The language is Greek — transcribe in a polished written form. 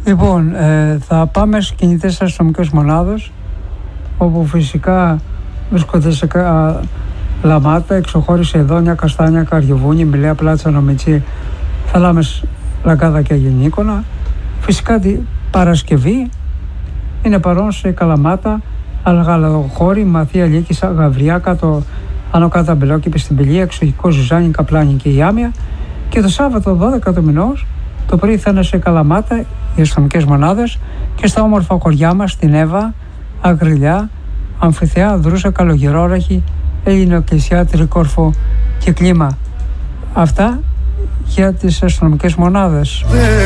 Λοιπόν, θα πάμε στις κινητές αστυνομικές μονάδες, όπου φυσικά βρίσκονται σε Λαμάτα, Εξοχώρηση, Εδόνια, Καστάνια, Καριοβούνι, Μηλέα, Πλάτσα, Νομιτσί, Θαλάμες, Λαγκάδα και Αγενίκονα. Φυσικά την Παρασκευή είναι παρόν σε Καλαμάτα, Αλγαλαδοχώρη, Μαθία, Λύκη, Γαβριάκα, το Άνω Κάτα Μπελόκη, Πεστιμπηλία, Εξοχικό, Ζουζάνι, Καπλάνη και Ιάμια. Και το Σάββατο 12 του μηνός το πρωί θα είναι σε Καλαμάτα οι αστυνομικές μονάδες και στα όμορφα χωριά μας, στην Εύα, Αγριλιά, Αμφιθεά, Δρούσα, Καλογερόραχη, Ελληνοκησιά, Τρικόρφο και Κλίμα. Αυτά για τις αστυνομικές μονάδες.